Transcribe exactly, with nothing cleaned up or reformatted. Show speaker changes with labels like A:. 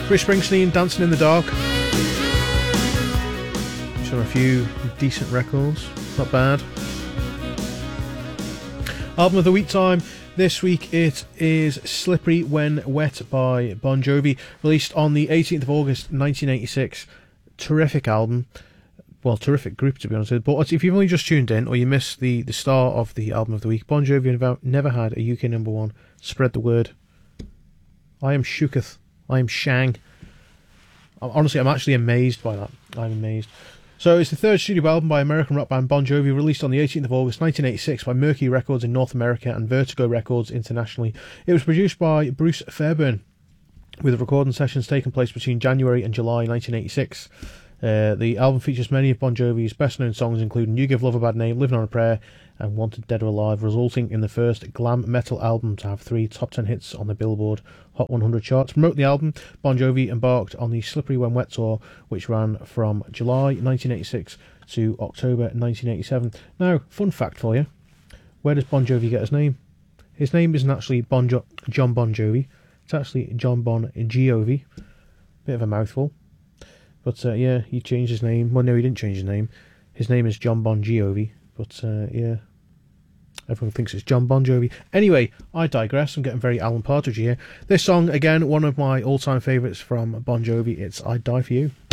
A: Bruce Springsteen, Dancing in the Dark. Just on a few decent records. Not bad. Album of the week time. This week it is Slippery When Wet by Bon Jovi, released on the eighteenth of August nineteen eighty-six. Terrific album. Well, terrific group, to be honest with you. But if you've only just tuned in, or you missed the, the star of the album of the week, Bon Jovi never, never had a U K number one. Spread the word. I am shooketh. I am shang. Honestly, I'm actually amazed by that. I'm amazed. So it's the third studio album by American rock band Bon Jovi, released on the eighteenth of August nineteen eighty-six by Mercury Records in North America and Vertigo Records internationally. It was produced by Bruce Fairbairn, with recording sessions taking place between January and July nineteen eighty-six. Uh, the album features many of Bon Jovi's best-known songs, including You Give Love a Bad Name, Living on a Prayer, and Wanted Dead or Alive, resulting in the first glam metal album to have three top ten hits on the Billboard Hot one hundred charts. To promote the album, Bon Jovi embarked on the Slippery When Wet tour, which ran from July nineteen eighty-six to October nineteen eighty-seven. Now, fun fact for you, where does Bon Jovi get his name? His name isn't actually bon jo- John Bon Jovi, it's actually John Bon Jovi. Bit of a mouthful. But uh, yeah, he changed his name. Well, no, he didn't change his name. His name is John Bon Jovi. But uh, yeah, everyone thinks it's John Bon Jovi. Anyway, I digress. I'm getting very Alan Partridge here. This song, again, one of my all-time favourites from Bon Jovi. It's I'd Die For You.